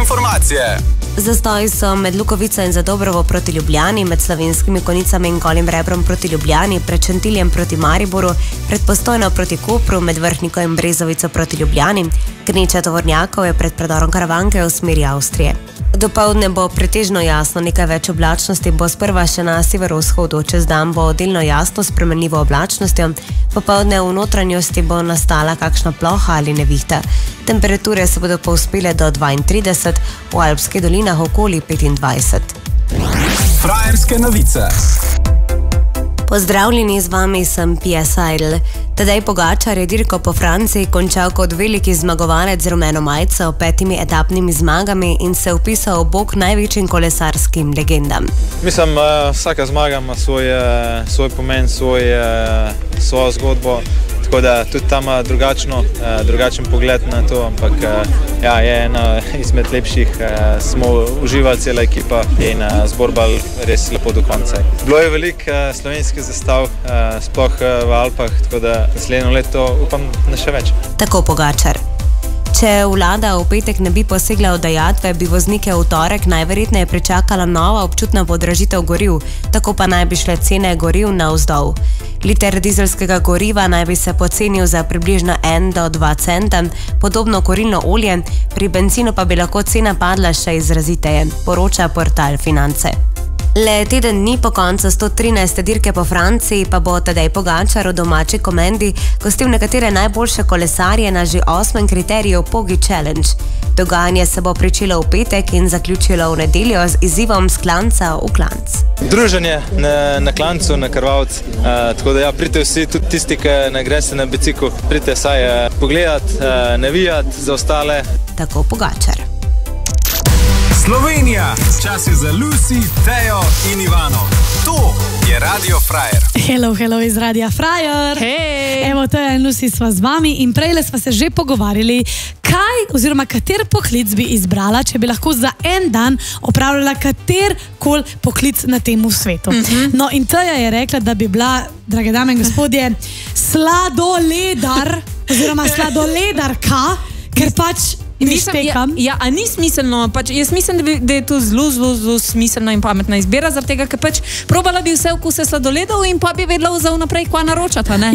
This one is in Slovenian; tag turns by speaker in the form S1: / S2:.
S1: informacije.
S2: Zastoji so med Lukovico in Zadobrovo proti Ljubljani, med Slovenskimi Konjicami in Golim Rebrom proti Ljubljani, pred Šentiljem proti Mariboru, pred Postojno proti Kopru, med Vrhniko in Brezovico proti Ljubljani. Gneča tovornjakov je pred predorom Karavanke v smeri Avstrije. Dopoldne bo pretežno jasno, nekaj več oblačnosti bo sprva še na severovzhodu, čez dan bo delno jasno s spremenljivo oblačnostjo, popoldne v notranjosti bo nastala kakšna ploha ali nevihta. Temperature se bodo povzpele do 32, v Alpskih dolinah okoli 25.
S1: Frajerske novice.
S2: Pozdravljeni, z vami sem Pia Seidel. Tadej Pogačar je dirko po Franciji končal kot veliki zmagovalec z rumeno majico, 5 etapnimi zmagami in se vpisal v bok največjim kolesarskim legendam.
S3: Mislim, vsaka zmaga ima svoj pomen, svojo zgodbo, tako da tudi tam ima drugačen pogled na to, ampak je ena izmed lepših, smo uživali cela ekipa in zborbali res lepo do konca. Bilo je veliko slovenskih zastav, sploh v Alpah, tako da naslednjo leto upam na še več.
S2: Tako Pogačar. Če vlada v petek ne bi posegla v dajatve, bi voznike v torek najverjetneje pričakala nova občutna podražitev goriv, tako pa naj bi šle cene goriv navzdol. Liter dizelskega goriva naj bi se pocenil za približno 1 do 2 centa, podobno kurilno olje, pri bencinu pa bi lahko cena padla še izraziteje, poroča portal Finance. Le teden dni po koncu 113. dirke po Franciji pa bo Tadej Pogačar v domači Komendi gostil nekatere najboljše kolesarje na že 8. kriteriju Pogi Challenge. Dogajanje se bo pričelo v petek in zaključilo v nedeljo z izzivom s klanca v klanc.
S3: Druženje na klancu, na krvavc, tako da pridite vsi, tudi tisti, ki ne greste na bicikl, pridite saj pogledat, navijat za ostale.
S2: Tako Pogačar.
S1: Slovenija, čas je za Lucy, Tejo in Ivano. To je Radio Frajer.
S4: Hello iz Radia Frajer.
S5: Hej!
S4: Evo, Teja in Lucy sva z vami in prejle sva se že pogovarjali, kaj oziroma kater poklic bi izbrala, če bi lahko za en dan opravljala katerkoli poklic na tem svetu. No in Teja je rekla, da bi bila, drage dame in gospodje, sladoledar oziroma sladoledarka, ker pač
S5: a ni smiselno, jaz mislim, da je to zelo smiselna in pametna izbira, zaradi tega, ker probala bi vse vkuse sladoledov in pa bi vedela vnaprej, kva naročata, ne?